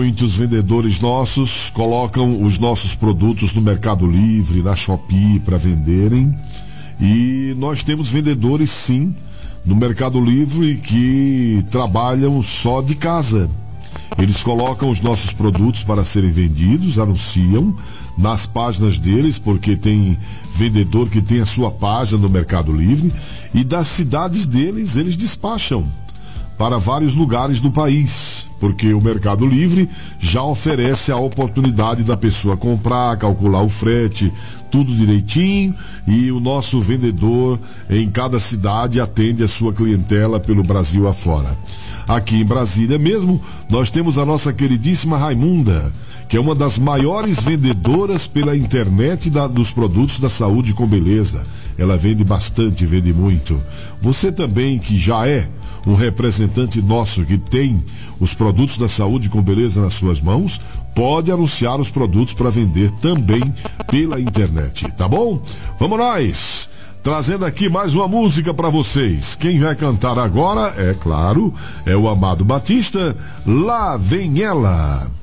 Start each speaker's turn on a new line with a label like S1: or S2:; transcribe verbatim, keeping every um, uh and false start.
S1: Muitos vendedores nossos colocam os nossos produtos no Mercado Livre, na Shopee para venderem. E nós temos vendedores, sim, no Mercado Livre que trabalham só de casa. Eles colocam os nossos produtos para serem vendidos, anunciam nas páginas deles, porque tem vendedor que tem a sua página no Mercado Livre, e das cidades deles eles despacham para vários lugares do país, porque o Mercado Livre já oferece a oportunidade da pessoa comprar, calcular o frete, tudo direitinho, e o nosso vendedor em cada cidade atende a sua clientela pelo Brasil afora. Aqui em Brasília mesmo, nós temos a nossa queridíssima Raimunda, que é uma das maiores vendedoras pela internet da, dos produtos da saúde com beleza. Ela vende bastante, vende muito. Você também, que já é um representante nosso que tem os produtos da saúde com beleza nas suas mãos, pode anunciar os produtos para vender também pela internet, tá bom? Vamos nós! Trazendo aqui mais uma música para vocês. Quem vai cantar agora, é claro, é o Amado Batista. Lá vem ela.